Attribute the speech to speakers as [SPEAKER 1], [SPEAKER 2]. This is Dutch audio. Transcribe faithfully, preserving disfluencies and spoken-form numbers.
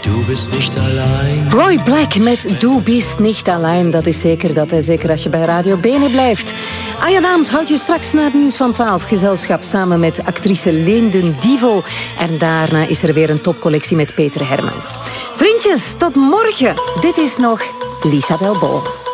[SPEAKER 1] Du bist nicht allein.
[SPEAKER 2] Roy Black met Du bist nicht allein. Dat is zeker dat, hè. Zeker als je bij Radio Bene blijft. Anja Daams houdt je straks na het nieuws van twaalf gezelschap samen met actrice Leenden Dievel. En daarna is er weer een topcollectie met Peter Hermans. Vriendjes, tot morgen. Dit is nog Lisa Delbo.